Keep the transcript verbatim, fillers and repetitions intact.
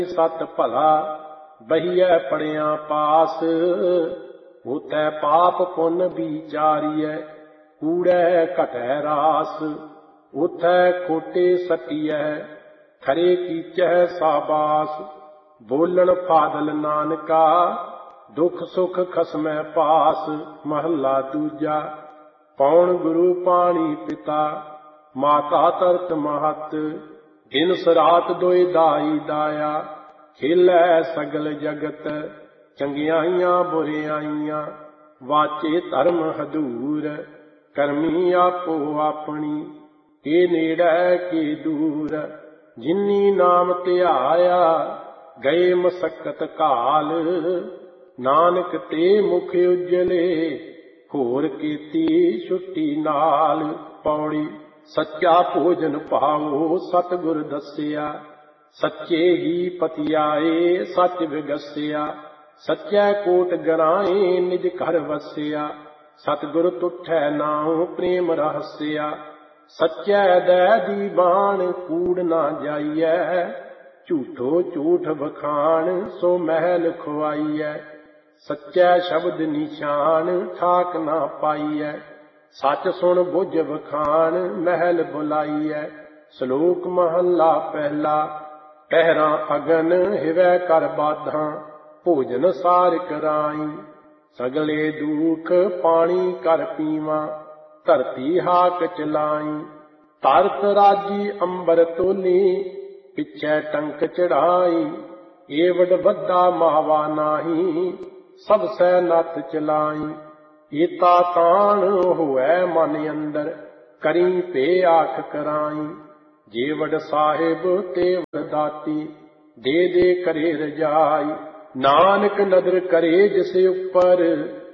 सत भला बहिए पड़िया पास। होतै पाप पुन विचारिय कूड़ै घटै रास। उथै खोटे सटिय खरे कीचै साबास। बोलन फादल नानका दुख सुख खसमै पास। महला दूजा। पौन गुरु पाणी पिता माता तरत महत। दिनस रात दोए दाई दाया खेलै सगल जगत। चंगियाइयां बुरियाइयां वाचे धर्म हदूर। करमी आपो अपनी के नेड़ै के दूर। जिनी नाम ध्याया गए मसक्कत काल। नानक ते मुख उजले होर कीती छुट्टी नाल। पौड़ी। सच्चा भोजन पाओ सतगुर दसिया। सच्चे ही पतियाए सच विगसिया। सच्चै कोट गराए निज घर वसिया। सतगुर तुठै नाउ प्रेम रहसिया। सच्चै दै दी बाण कूड़ ना जाइयै। झूठो झूठ बखान सो महल खुआइयै। सच्चै शब्द निशान ठाक ना पाइयै। सच सुन बुझ बखान महल बुलाइयै। ਸ਼ਲੋਕ ਮਹੱਲਾ ਪਹਿਲਾ। ਪਹਿਰਾਂ ਅਗਨ ਹਿਵੈ ਕਰ ਬਾਧਾਂ ਭੋਜਨ ਸਾਰ ਕਰਾਈ। ਸਗਲੇ ਦੁਖ ਪਾਣੀ ਕਰ ਪੀਵਾਂ ਧਰਤੀ ਹਾਕ ਚਲਾਈ। ਧਰਤ ਰਾਜੀ ਅੰਬਰ ਤੋਲੀ ਪਿੱਛੇ ਟੰਕ ਚੜਾਈ। ਏਵਡ ਵੱਡਾ ਮਾਵਾ ਨਾਹੀ ਸਭ ਸੈ ਨੱਥ ਚਲਾਈ। ਏਤਾ ਤਾਣ ਹੋਐ ਮਨ ਅੰਦਰ ਕਰੀ ਭੇ ਆਖ ਕਰਾਈ। ਜੇਵੜ ਸਾਹਿਬ ਤੇਵੜ ਦਾਤੀ ਦੇ ਦੇ ਕਰੇ ਰਜਾਈ। ਨਾਨਕ ਨਦਰ ਕਰੇ ਜਿਸ ਉੱਪਰ